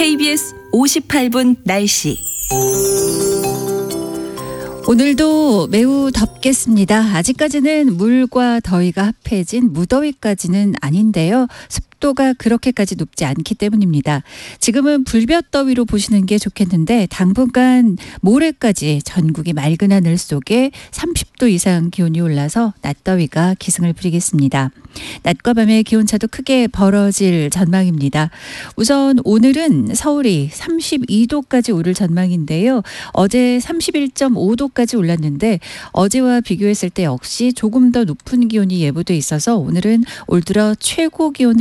KBS 58분 날씨. 오늘도 매우 덥겠습니다. 아직까지는 물과 더위가 합해진 무더위까지는 아닌데요. 습도가 그렇게까지 높지 않기 때문입니다. 지금은 불볕더위로 보시는 게 좋겠는데 당분간 모레까지 전국이 맑은 하늘 속에 30도 이상 기온이 올라서 낮더위가 기승을 부리겠습니다. 낮과 밤의 기온차도 크게 벌어질 전망입니다. 우선 오늘은 서울이 32도까지 오를 전망인데요. 어제 31.5도까지 올랐는데 어제와 비교했을 때 역시 조금 더 높은 기온이 예보돼 있어서 오늘은 올 들어 최고 기온을